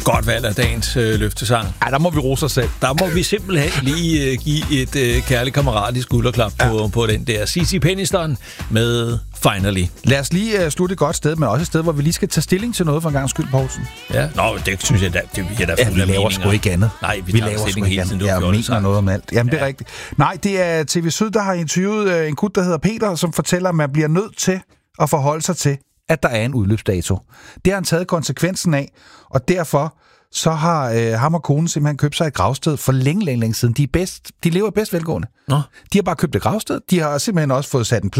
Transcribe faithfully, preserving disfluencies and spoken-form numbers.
Godt valg af dagens øh, løftesang. Ej, der må vi rose os selv. Der må vi simpelthen lige øh, give et øh, kærligt kammerat i skulderklap ja. på, på den der. Cici Peniston med Finally. Lad os lige uh, slutte et godt sted, men også et sted, hvor vi lige skal tage stilling til noget for en gang skyld, Poulsen. Ja. Nå, det synes jeg da, det er da ja, vi laver sgu ikke andet. Nej, vi, vi laver sgu ikke andet. Jeg mener noget om alt. Jamen, ja. det er rigtigt. Nej, det er T V Syd, der har interviewet uh, en gut, der hedder Peter, som fortæller, at man bliver nødt til at forholde sig til, at der er en udløbsdato. Det har han taget konsekvensen af, og derfor så har øh, ham og konen simpelthen købt sig et gravsted for længe, længe, længe siden. De er bedst, de lever bedst velgående. Nå. De har bare købt et gravsted. De har simpelthen også fået sat en